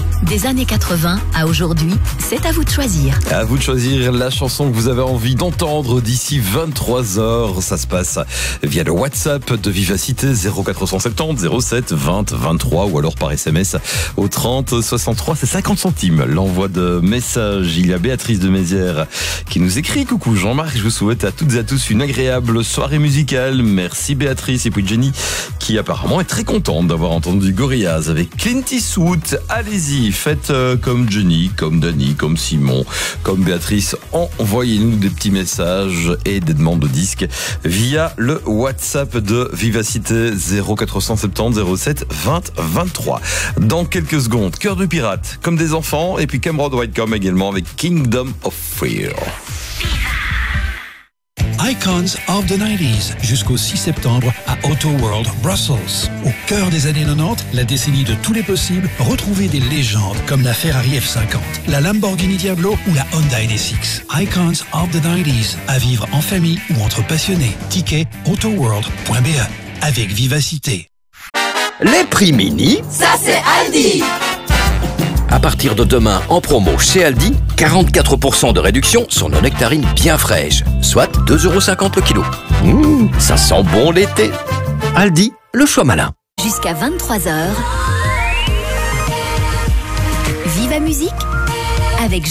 Des années 80 à aujourd'hui, c'est à vous de choisir. À vous de choisir la chanson que vous avez envie d'entendre d'ici 23h. Ça se passe via le WhatsApp de Vivacité 0470 07 20 23 ou alors par SMS au 30 63. C'est 50 centimes l'envoi de message. Il y a Béatrice de Mézières qui nous écrit: coucou Jean-Marc, je vous souhaite à toutes et à tous une agréable soirée musicale. Merci Béatrice. Et puis Jenny qui apparemment est très contente d'avoir entendu Gorillaz avec Clint Eastwood. Allez-y, faites comme Jenny, comme Dani, comme Simon, comme Béatrice. Envoyez-nous des petits messages et des demandes de disques via le WhatsApp de Vivacité 0470 07 20 23. Dans quelques secondes, Cœur de pirate, comme des enfants, et puis Cameron Whitecomb également avec Kingdom of Fear. Icons of the 90s, jusqu'au 6 septembre à Auto World Brussels. Au cœur des années 90, la décennie de tous les possibles, retrouvez des légendes comme la Ferrari F50, la Lamborghini Diablo ou la Honda NSX. Icons of the 90s, à vivre en famille ou entre passionnés. Ticket autoworld.be avec Vivacité. Les prix mini, ça c'est Aldi. à partir de demain en promo chez Aldi, 44% de réduction sur nos nectarines bien fraîches, soit 2,50 € le kilo. Ça sent bon l'été. Aldi, le choix malin. Jusqu'à 23h, Viva Musique avec